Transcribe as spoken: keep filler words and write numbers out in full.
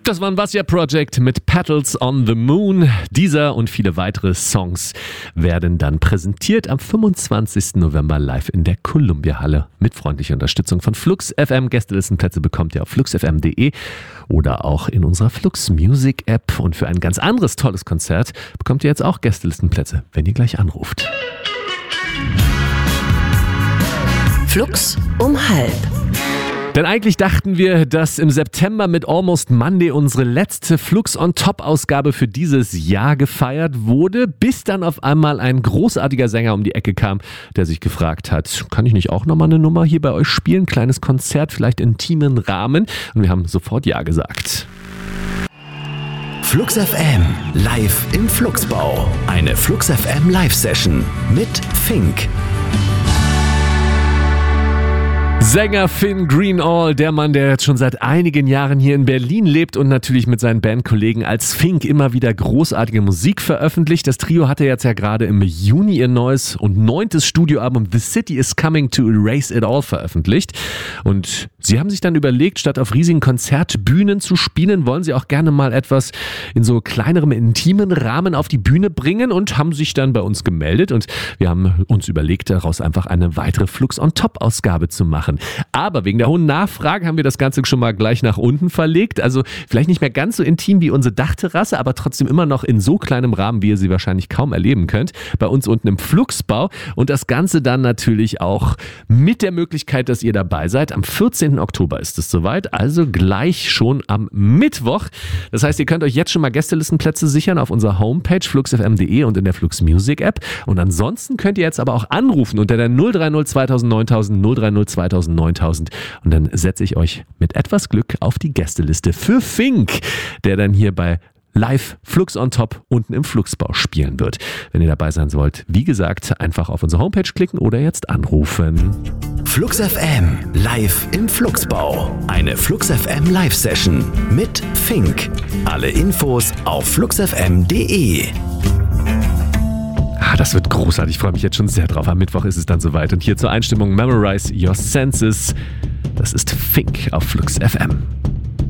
Das war ein Vasya Project mit Petals on the Moon. Dieser und viele weitere Songs werden dann präsentiert am fünfundzwanzigsten November live in der Columbia Halle mit freundlicher Unterstützung von Flux F M. Gästelistenplätze bekommt ihr auf flux f m punkt de oder auch in unserer Flux Music App. Und für ein ganz anderes tolles Konzert bekommt ihr jetzt auch Gästelistenplätze, wenn ihr gleich anruft. Flux um halb. Denn eigentlich dachten wir, dass im September mit Almost Monday unsere letzte Flux on Top Ausgabe für dieses Jahr gefeiert wurde, bis dann auf einmal ein großartiger Sänger um die Ecke kam, der sich gefragt hat, kann ich nicht auch nochmal eine Nummer hier bei euch spielen? Kleines Konzert, vielleicht in intimen Rahmen? Und wir haben sofort Ja gesagt. Flux F M, live im Fluxbau. Eine Flux F M Live-Session mit Fink. Sänger Finn Greenall, der Mann, der jetzt schon seit einigen Jahren hier in Berlin lebt und natürlich mit seinen Bandkollegen als Fink immer wieder großartige Musik veröffentlicht. Das Trio hatte jetzt ja gerade im Juni ihr neues und neuntes Studioalbum The City is Coming to Erase It All veröffentlicht. Und sie haben sich dann überlegt, statt auf riesigen Konzertbühnen zu spielen, wollen sie auch gerne mal etwas in so kleinerem, intimen Rahmen auf die Bühne bringen und haben sich dann bei uns gemeldet. Und wir haben uns überlegt, daraus einfach eine weitere Flux on Top Ausgabe zu machen. Aber wegen der hohen Nachfrage haben wir das Ganze schon mal gleich nach unten verlegt. Also vielleicht nicht mehr ganz so intim wie unsere Dachterrasse, aber trotzdem immer noch in so kleinem Rahmen, wie ihr sie wahrscheinlich kaum erleben könnt. Bei uns unten im Fluxbau. Und das Ganze dann natürlich auch mit der Möglichkeit, dass ihr dabei seid. Am vierzehnten Oktober ist es soweit, also gleich schon am Mittwoch. Das heißt, ihr könnt euch jetzt schon mal Gästelistenplätze sichern auf unserer Homepage flux f m punkt de und in der Flux Music App. Und ansonsten könnt ihr jetzt aber auch anrufen unter der null drei null zweitausend neuntausend null drei null zweitausend neuntausend und dann setze ich euch mit etwas Glück auf die Gästeliste für Fink, der dann hier bei Live Flux on Top unten im Fluxbau spielen wird. Wenn ihr dabei sein wollt, wie gesagt, einfach auf unsere Homepage klicken oder jetzt anrufen. Flux F M, live im Fluxbau. Eine Flux F M Live-Session mit Fink. Alle Infos auf flux f m punkt de. Ah, das wird großartig, ich freue mich jetzt schon sehr drauf. Am Mittwoch ist es dann soweit. Und hier zur Einstimmung Memorize Your Senses. Das ist Fink auf Flux F M.